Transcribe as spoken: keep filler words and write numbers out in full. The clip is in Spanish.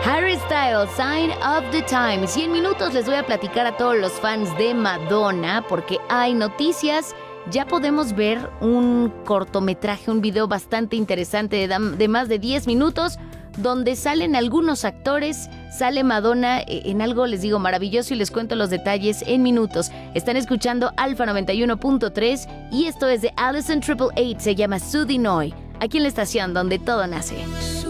Harry Styles, Sign of the Times. Y en minutos les voy a platicar a todos los fans de Madonna porque hay noticias. Ya podemos ver un cortometraje, un video bastante interesante de, de más de diez minutos donde salen algunos actores, sale Madonna en algo, les digo, maravilloso y les cuento los detalles en minutos. Están escuchando Alfa noventa y uno punto tres y esto es de Allison Triple Eight, se llama Sudinoy, aquí en la estación donde todo nace.